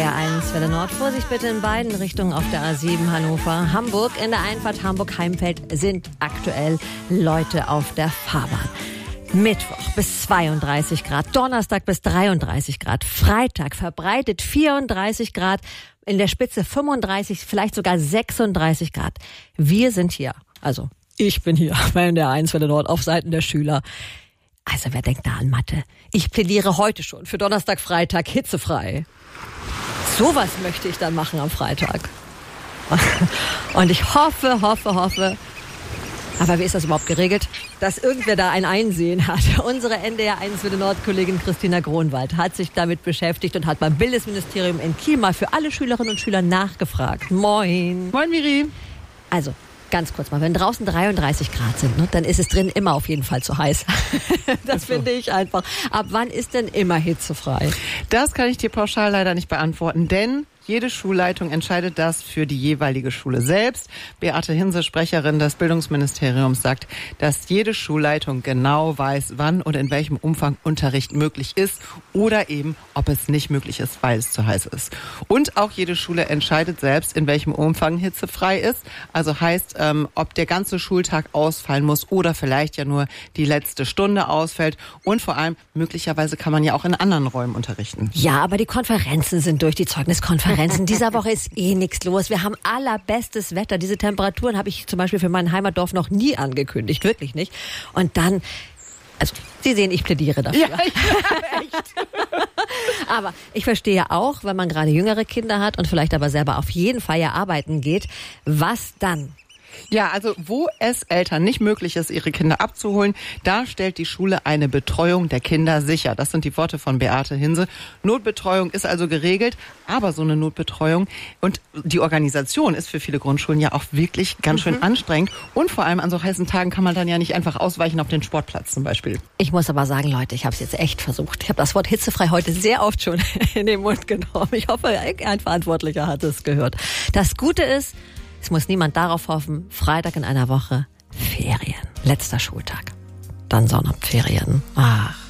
NDR1 Welle Nord. Vorsicht bitte in beiden Richtungen auf der A7 Hannover. Hamburg in der Einfahrt Hamburg-Heimfeld sind aktuell Leute auf der Fahrbahn. Mittwoch bis 32 Grad, Donnerstag bis 33 Grad, Freitag verbreitet 34 Grad, in der Spitze 35, vielleicht sogar 36 Grad. Wir sind hier, also ich bin hier bei NDR1 Welle Nord auf Seiten der Schüler. Also wer denkt da an Mathe? Ich plädiere heute schon für Donnerstag, Freitag hitzefrei. Sowas möchte ich dann machen am Freitag. Und ich hoffe, aber wie ist das überhaupt geregelt, dass irgendwer da ein Einsehen hat? Unsere NDR1 Welle Nord-Kollegin Christina Gronwald hat sich damit beschäftigt und hat beim Bildungsministerium in Kiel mal für alle Schülerinnen und Schüler nachgefragt. Moin. Moin, Miri. Also, ganz kurz mal, wenn draußen 33 Grad sind, ne, dann ist es drin immer auf jeden Fall zu heiß. Das finde ich einfach. Ab wann ist denn immer hitzefrei? Das kann ich dir pauschal leider nicht beantworten, denn jede Schulleitung entscheidet das für die jeweilige Schule selbst. Beate Hinse, Sprecherin des Bildungsministeriums, sagt, dass jede Schulleitung genau weiß, wann und in welchem Umfang Unterricht möglich ist oder eben, ob es nicht möglich ist, weil es zu heiß ist. Und auch jede Schule entscheidet selbst, in welchem Umfang hitzefrei ist. Also heißt, ob der ganze Schultag ausfallen muss oder vielleicht ja nur die letzte Stunde ausfällt. Und vor allem, möglicherweise kann man ja auch in anderen Räumen unterrichten. Ja, aber die Konferenzen sind durch, die Zeugniskonferenzen. Dieser Woche ist nichts los. Wir haben allerbestes Wetter. Diese Temperaturen habe ich zum Beispiel für mein Heimatdorf noch nie angekündigt. Wirklich nicht. Und dann, also Sie sehen, ich plädiere dafür. Ja, echt. Aber ich verstehe auch, wenn man gerade jüngere Kinder hat und vielleicht aber selber auf jeden Fall ja arbeiten geht, was dann? Ja, also wo es Eltern nicht möglich ist, ihre Kinder abzuholen, da stellt die Schule eine Betreuung der Kinder sicher. Das sind die Worte von Beate Hinse. Notbetreuung ist also geregelt, aber so eine Notbetreuung und die Organisation ist für viele Grundschulen ja auch wirklich ganz schön anstrengend. Und vor allem an so heißen Tagen kann man dann ja nicht einfach ausweichen auf den Sportplatz zum Beispiel. Ich muss aber sagen, Leute, ich habe es jetzt echt versucht. Ich habe das Wort hitzefrei heute sehr oft schon in den Mund genommen. Ich hoffe, ein Verantwortlicher hat es gehört. Das Gute ist, es muss niemand darauf hoffen, Freitag in einer Woche Ferien. Letzter Schultag. Dann Sommerferien. Ach.